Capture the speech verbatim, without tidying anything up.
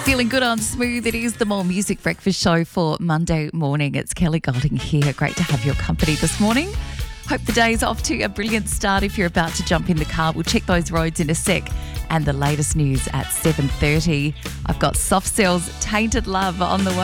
Feeling good on Smooth. It is the More Music Breakfast Show for Monday morning. It's Kelly Golding here. Great to have your company this morning. Hope the day's off to a brilliant start. If you're about to jump in the car, we'll check those roads in a sec. And the latest news at seven thirty. I've got Soft Cell's Tainted Love on the way.